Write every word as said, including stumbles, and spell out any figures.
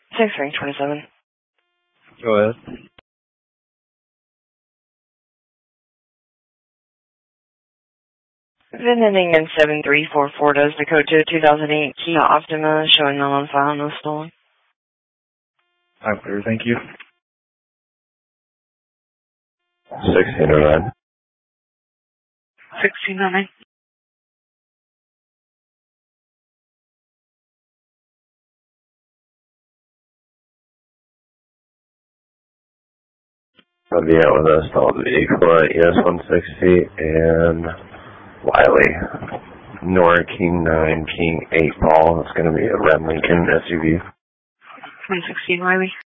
six three twenty-seven. Go ahead. VIN ending in seven three four four does the code to two thousand eight Kia Optima showing none on file, no stolen. I'm clear, thank you. sixteen oh nine. sixteen oh nine. I'll be out with a stalled vehicle at E S one sixty and Wiley. Nora King nine, King eight ball. It's going to be a Red Lincoln S U V. one sixteen Wiley.